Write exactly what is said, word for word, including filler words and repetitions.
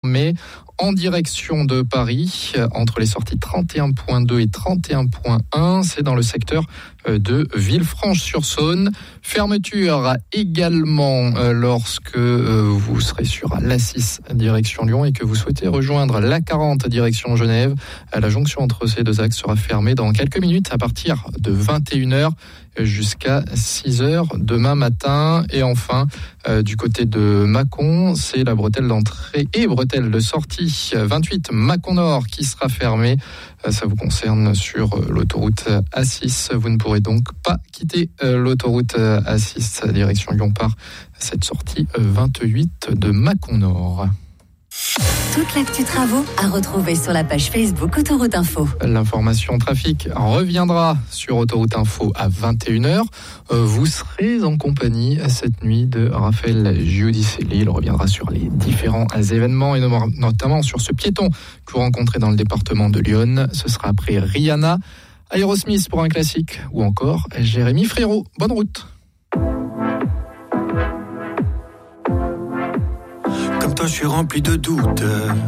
fermé en direction de Paris, entre les sorties trente et un point deux et trente et un point un. C'est dans le secteur de Villefranche-sur-Saône. Fermeture également lorsque vous serez sur l'A six direction Lyon et que vous souhaitez rejoindre l'A quarante direction Genève. La jonction entre ces deux axes sera fermée dans quelques minutes à partir de vingt et une heures jusqu'à six heures demain matin. Et enfin, euh, du côté de Mâcon, c'est la bretelle d'entrée et bretelle de sortie vingt-huit Mâcon Nord qui sera fermée. Euh, ça vous concerne sur euh, l'autoroute A six. Vous ne pourrez donc pas quitter euh, l'autoroute euh, A six direction Lyon par cette sortie euh, vingt-huit de Mâcon Nord. Toute l'actu travaux à retrouver sur la page Facebook Autoroute Info. L'information trafic reviendra sur Autoroute Info à vingt et une heures. Vous serez en compagnie cette nuit de Raphaël Giudicelli. Il reviendra sur les différents événements et notamment sur ce piéton que vous rencontrez dans le département de Lyon. Ce sera après Rihanna, Aerosmith pour un classique ou encore Jérémy Frérot. Bonne route. Comme toi, je suis rempli de doutes.